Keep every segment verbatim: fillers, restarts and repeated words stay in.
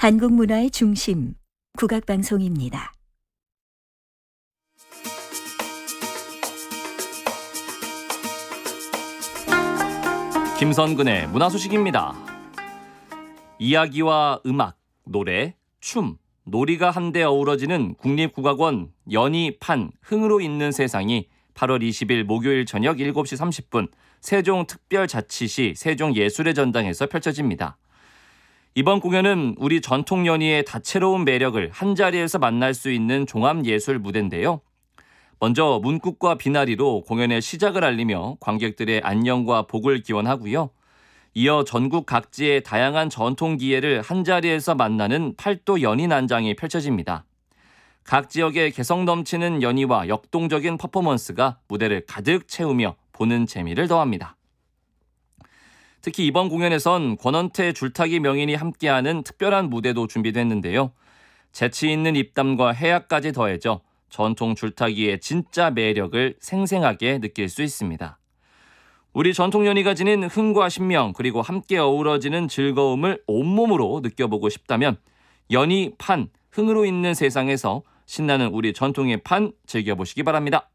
한국 문화의 중심, 국악방송입니다. 김선근의 문화소식입니다. 이야기와 음악, 노래, 춤, 놀이가 한데 어우러지는 국립국악원 연희 판 흥으로 있는 세상이 팔월 이십일 목요일 저녁 일곱 시 삼십 분 세종특별자치시 세종예술의 전당에서 펼쳐집니다. 이번 공연은 우리 전통 연희의 다채로운 매력을 한자리에서 만날 수 있는 종합예술 무대인데요. 먼저 문국과 비나리로 공연의 시작을 알리며 관객들의 안녕과 복을 기원하고요. 이어 전국 각지의 다양한 전통 기예를 한자리에서 만나는 팔도 연희 난장이 펼쳐집니다. 각 지역의 개성 넘치는 연희와 역동적인 퍼포먼스가 무대를 가득 채우며 보는 재미를 더합니다. 특히 이번 공연에선 권원태 줄타기 명인이 함께하는 특별한 무대도 준비됐는데요. 재치 있는 입담과 해악까지 더해져 전통 줄타기의 진짜 매력을 생생하게 느낄 수 있습니다. 우리 전통 연희가 지닌 흥과 신명 그리고 함께 어우러지는 즐거움을 온몸으로 느껴보고 싶다면 연희 판 흥으로 있는 세상에서 신나는 우리 전통의 판 즐겨보시기 바랍니다.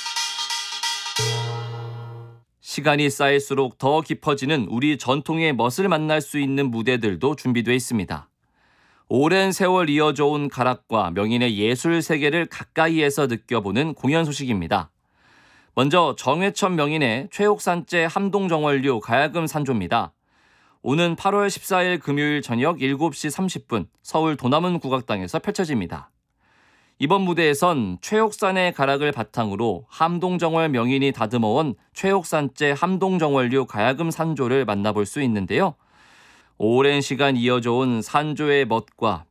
시간이 쌓일수록 더 깊어지는 우리 전통의 멋을 만날 수 있는 무대들도 준비되어 있습니다. 오랜 세월 이어져 온 가락과 명인의 예술 세계를 가까이에서 느껴보는 공연 소식입니다. 먼저 정회천 명인의 최옥산제 함동정월류 가야금 산조입니다. 오는 팔월 십사일 금요일 저녁 일곱 시 삼십 분 서울 도남은 국악당에서 펼쳐집니다. 이번 무대에선 최옥산의 가락을 바탕으로 함동정월 명인이 다듬어온 최옥산제 함동정월류 가야금 산조를 만나볼 수 있는데요. 오랜 시간 이어져 온 산조의 멋과